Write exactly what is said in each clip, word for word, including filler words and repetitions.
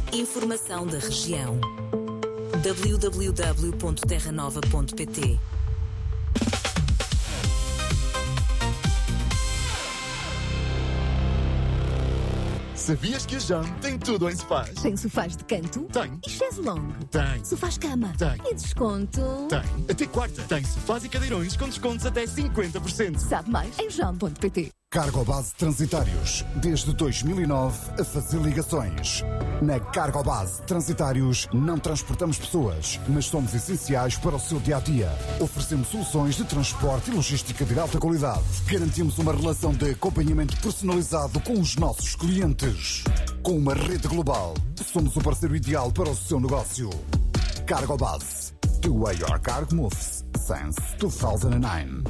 Informação da região. w w w ponto terra nova ponto p t. Sabias que a Jam tem tudo em sofás? Tem sofás de canto? Tem. E chaise longue? Tem. Sofás cama? Tem. E desconto? Tem. Até quarta. Tem sofás e cadeirões com descontos até cinquenta por cento. Sabe mais em jam ponto p t. Cargobase Transitários, desde dois mil e nove a fazer ligações. Na Cargobase Transitários não transportamos pessoas, mas somos essenciais para o seu dia-a-dia. Oferecemos soluções de transporte e logística de alta qualidade. Garantimos uma relação de acompanhamento personalizado com os nossos clientes. Com uma rede global, somos o parceiro ideal para o seu negócio. Cargobase. The way your cargo moves since two thousand nine.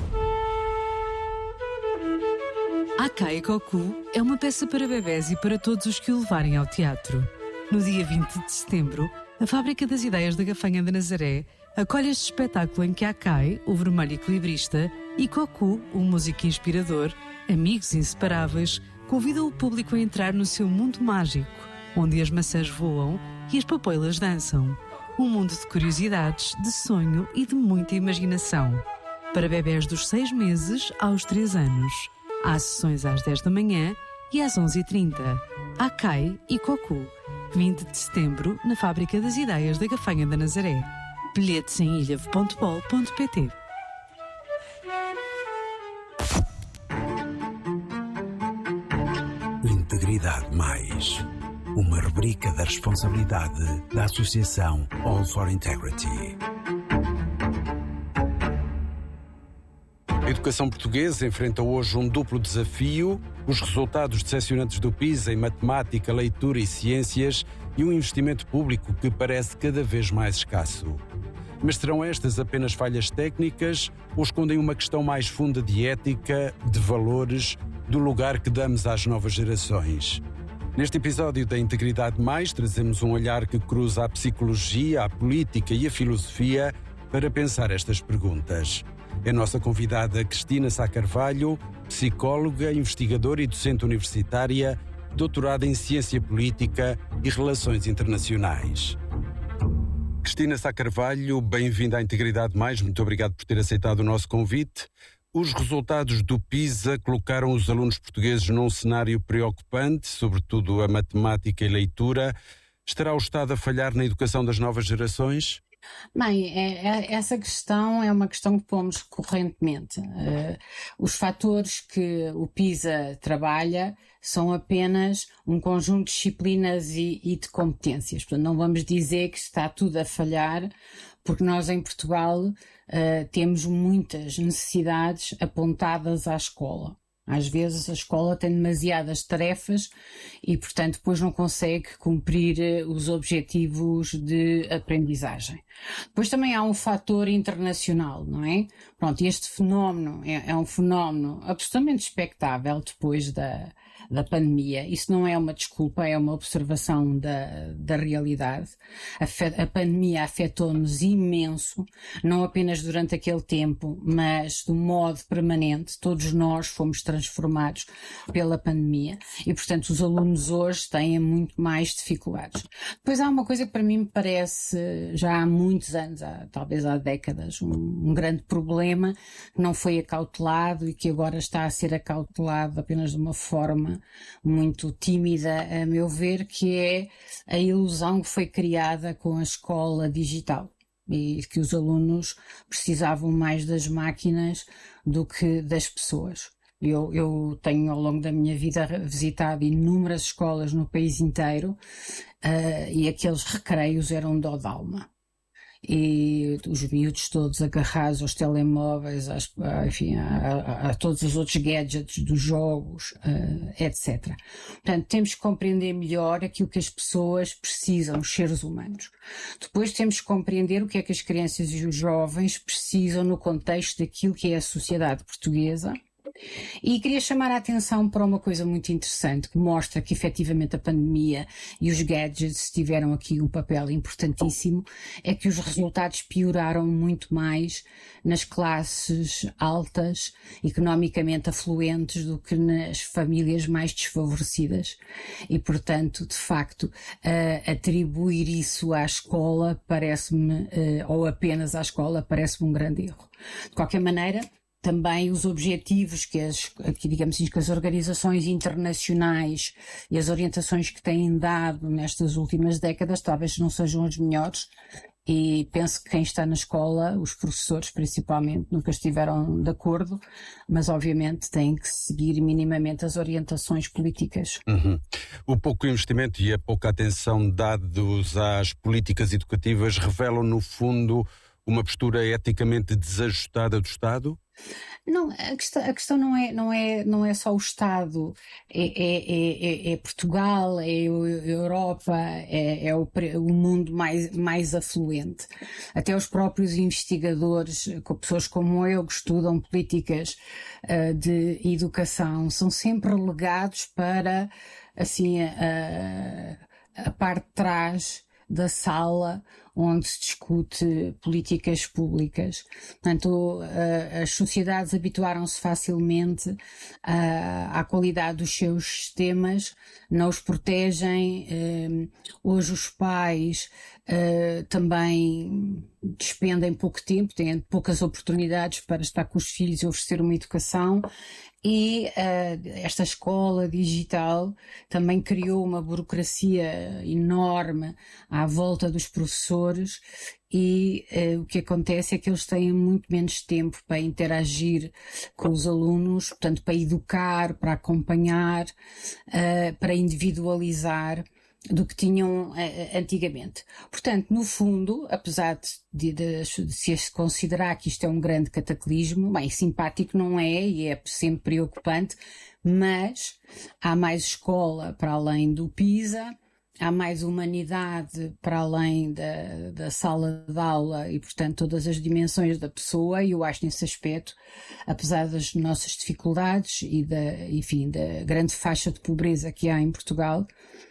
Akai Koku é uma peça para bebés e para todos os que o levarem ao teatro. No dia vinte de setembro, a Fábrica das Ideias da Gafanha de Nazaré acolhe este espetáculo em que Akai, o vermelho equilibrista, e Koku, o músico inspirador, amigos inseparáveis, convidam o público a entrar no seu mundo mágico, onde as maçãs voam e as papoilas dançam. Um mundo de curiosidades, de sonho e de muita imaginação. Para bebés dos seis meses aos três anos. Há sessões às dez da manhã e às onze e trinta. Akai e Koku. vinte de setembro, na Fábrica das Ideias da Gafanha da Nazaré. Bilhetes em ilhavo ponto bol ponto p t. Integridade Mais. Uma rubrica da responsabilidade da Associação All for Integrity. A educação portuguesa enfrenta hoje um duplo desafio: os resultados decepcionantes do PISA em matemática, leitura e ciências e um investimento público que parece cada vez mais escasso. Mas serão estas apenas falhas técnicas ou escondem uma questão mais funda de ética, de valores, do lugar que damos às novas gerações? Neste episódio da Integridade Mais, trazemos um olhar que cruza a psicologia, a política e a filosofia para pensar estas perguntas. É a nossa convidada Cristina Sá Carvalho, psicóloga, investigadora e docente universitária, doutorada em Ciência Política e Relações Internacionais. Cristina Sá Carvalho, bem-vinda à Integridade Mais, muito obrigado por ter aceitado o nosso convite. Os resultados do PISA colocaram os alunos portugueses num cenário preocupante, sobretudo a matemática e leitura. Estará o Estado a falhar na educação das novas gerações? Bem, é, é, essa questão é uma questão que pomos recorrentemente. Uh, os fatores que o PISA trabalha são apenas um conjunto de disciplinas e, e de competências. Portanto, não vamos dizer que está tudo a falhar, porque nós em Portugal uh, temos muitas necessidades apontadas à escola. Às vezes a escola tem demasiadas tarefas e, portanto, depois não consegue cumprir os objetivos de aprendizagem. Depois também há um fator internacional, não é? Pronto, este fenómeno é, é um fenómeno absolutamente expectável depois da, da pandemia. Isso não é uma desculpa, é uma observação da, da realidade. A, a pandemia afetou-nos imenso, não apenas durante aquele tempo, mas de um modo permanente. Todos nós fomos transformados pela pandemia e, portanto, os alunos hoje têm muito mais dificuldades. Depois há uma coisa que para mim me parece já há muitos anos, há, talvez há décadas, um, um grande problema que não foi acautelado e que agora está a ser acautelado apenas de uma forma muito tímida, a meu ver, que é a ilusão que foi criada com a escola digital. E que os alunos precisavam mais das máquinas do que das pessoas. Eu, eu tenho ao longo da minha vida visitado inúmeras escolas no país inteiro uh, e aqueles recreios eram dó de alma. E os miúdos todos agarrados aos telemóveis, às, enfim, a, a, a todos os outros gadgets dos jogos, uh, etcétera. Portanto, temos que compreender melhor aquilo que as pessoas precisam, os seres humanos. Depois temos que compreender o que é que as crianças e os jovens precisam no contexto daquilo que é a sociedade portuguesa E queria chamar a atenção para uma coisa muito interessante, que mostra que efetivamente a pandemia e os gadgets tiveram aqui um papel importantíssimo, é que os resultados pioraram muito mais nas classes altas, economicamente afluentes, do que nas famílias mais desfavorecidas. E, portanto, de facto, uh, atribuir isso à escola parece-me, uh, ou apenas à escola, parece-me um grande erro. De qualquer maneira, também os objetivos que as, que, digamos assim, que as organizações internacionais e as orientações que têm dado nestas últimas décadas talvez não sejam as melhores, e penso que quem está na escola, os professores principalmente, nunca estiveram de acordo, mas obviamente têm que seguir minimamente as orientações políticas. Uhum. O pouco investimento e a pouca atenção dados às políticas educativas revelam, no fundo, uma postura eticamente desajustada do Estado? Não, a questão, a questão não, é, não, é, não é só o Estado, é, é, é, é Portugal, é a Europa, é, é o, o mundo mais, mais afluente. Até os próprios investigadores, pessoas como eu, que estudam políticas uh, de educação, são sempre relegados para, assim, a, a parte de trás da sala onde se discute políticas públicas. Portanto, as sociedades habituaram-se facilmente à qualidade dos seus sistemas, não os protegem. Hoje os pais também despendem pouco tempo, têm poucas oportunidades para estar com os filhos e oferecer uma educação. E uh, esta escola digital também criou uma burocracia enorme à volta dos professores, e uh, o que acontece é que eles têm muito menos tempo para interagir com os alunos, portanto, para educar, para acompanhar, uh, para individualizar, do que tinham uh, antigamente. Portanto, no fundo, apesar de, de, de se considerar que isto é um grande cataclismo, bem, simpático não é, e é sempre preocupante, mas há mais escola para além do PISA, há mais humanidade para além da, da sala de aula e, portanto, todas as dimensões da pessoa, e eu acho nesse aspecto, apesar das nossas dificuldades e da, enfim, da grande faixa de pobreza que há em Portugal,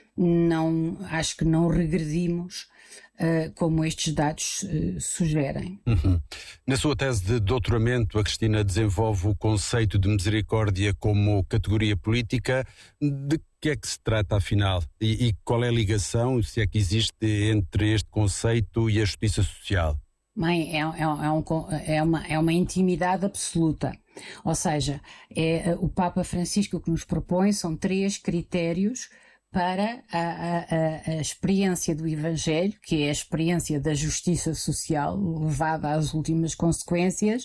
não, acho que não regredimos uh, como estes dados uh, sugerem. Uhum. Na sua tese de doutoramento, a Cristina desenvolve o conceito de misericórdia como categoria política. De que é que se trata, afinal? E, e qual é a ligação, se é que existe, entre este conceito e a justiça social? Bem, é, é, é, um, é, uma, é uma intimidade absoluta. Ou seja, é, o Papa Francisco que nos propõe são três critérios para a, a, a experiência do Evangelho, que é a experiência da justiça social levada às últimas consequências,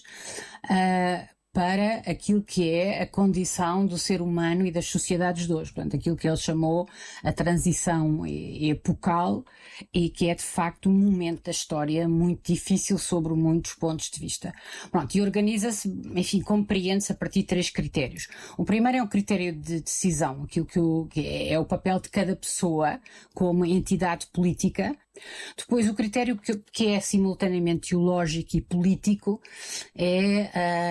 uh, para aquilo que é a condição do ser humano e das sociedades de hoje. Portanto, aquilo que ele chamou a transição epocal, e que é de facto um momento da história muito difícil sobre muitos pontos de vista. Pronto, e organiza-se, enfim, compreende-se a partir de três critérios. O primeiro é um critério de decisão, aquilo que, o, que é, é o papel de cada pessoa como entidade política. Depois, o critério que, que é simultaneamente teológico e político é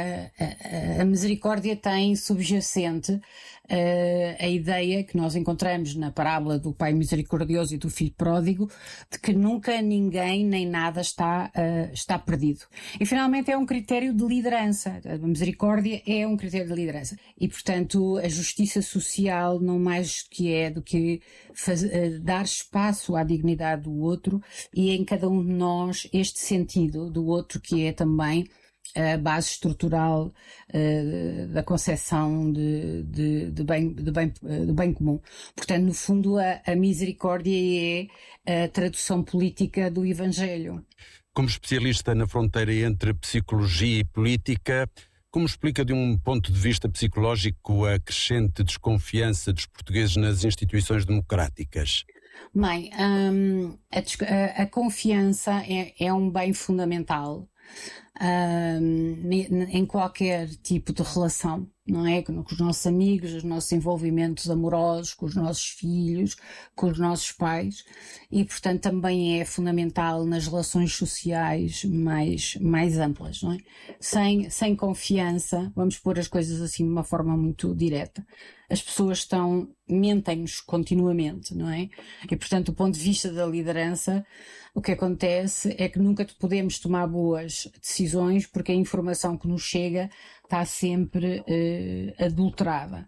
a, a, a misericórdia tem subjacente a, a ideia que nós encontramos na parábola do pai misericordioso e do filho pródigo, de que nunca ninguém nem nada está, uh, está perdido. E finalmente é um critério de liderança. A misericórdia é um critério de liderança. E, portanto, a justiça social não mais que é do que faz, uh, dar espaço à dignidade do outro, e em cada um de nós este sentido do outro, que é também a base estrutural uh, da concepção de, de, de, bem, de, bem, de bem comum. Portanto, no fundo, a, a misericórdia é a tradução política do Evangelho. Como especialista na fronteira entre psicologia e política, como explica de um ponto de vista psicológico a crescente desconfiança dos portugueses nas instituições democráticas? Bem, um, a, a confiança é, é um bem fundamental um, em qualquer tipo de relação, não é? Com os nossos amigos, os nossos envolvimentos amorosos, com os nossos filhos, com os nossos pais, e portanto também é fundamental nas relações sociais mais, mais amplas, não é? Sem, sem confiança, vamos pôr as coisas assim de uma forma muito direta, as pessoas estão, mentem-nos continuamente, não é? E portanto, do ponto de vista da liderança, o que acontece é que nunca podemos tomar boas decisões porque a informação que nos chega está sempre eh, adulterada.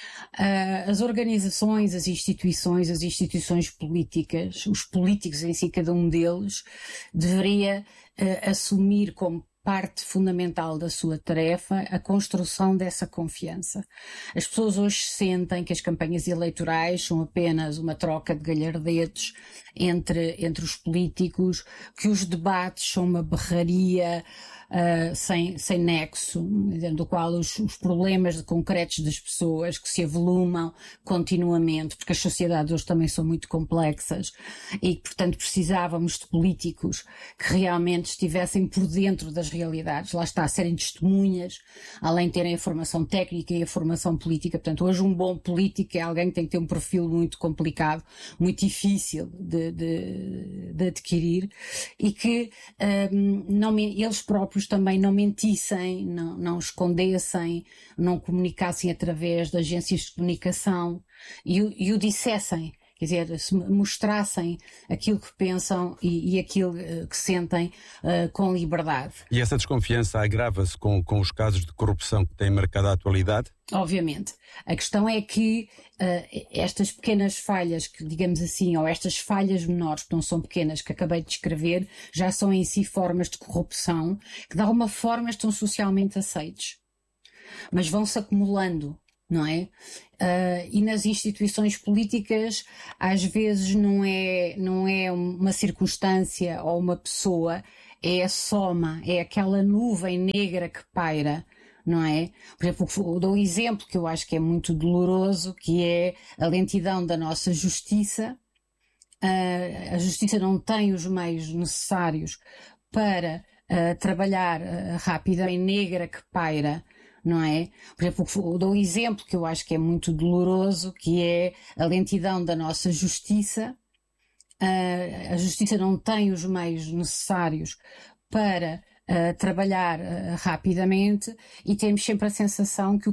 Uh, as organizações, as instituições, as instituições políticas, os políticos em si, cada um deles, deveria uh, assumir como parte fundamental da sua tarefa a construção dessa confiança. As pessoas hoje sentem que as campanhas eleitorais são apenas uma troca de galhardetes entre, entre os políticos, que os debates são uma berraria uh, sem, sem nexo, do qual os, os problemas concretos das pessoas que se avolumam continuamente, porque as sociedades hoje também são muito complexas e, portanto, precisávamos de políticos que realmente estivessem por dentro das realidades, lá está, serem testemunhas, além de terem a formação técnica e a formação política. Portanto, hoje um bom político é alguém que tem que ter um perfil muito complicado, muito difícil de, de, de adquirir, e que um, não, eles próprios também não mentissem, não, não escondessem, não comunicassem através de agências de comunicação e, e o dissessem. Quer dizer, se mostrassem aquilo que pensam e, e aquilo uh, que sentem uh, com liberdade. E essa desconfiança agrava-se com, com os casos de corrupção que têm marcado a atualidade? Obviamente. A questão é que uh, estas pequenas falhas, que, digamos assim, ou estas falhas menores, que não são pequenas, que acabei de descrever, já são em si formas de corrupção que de alguma forma estão socialmente aceites. Mas vão-se acumulando. Não é? Uh, e nas instituições políticas às vezes não é, não é uma circunstância ou uma pessoa, é a soma, é aquela nuvem negra que paira, não é? Por exemplo, eu dou um exemplo que eu acho que é muito doloroso, que é a lentidão da nossa justiça. Uh, a justiça não tem os meios necessários para uh, trabalhar uh, rapidamente, negra que paira, não é? Por exemplo, eu dou um exemplo que eu acho que é muito doloroso, que é a lentidão da nossa justiça. Uh, a justiça não tem os meios necessários para uh, trabalhar uh, rapidamente, e temos sempre a sensação que o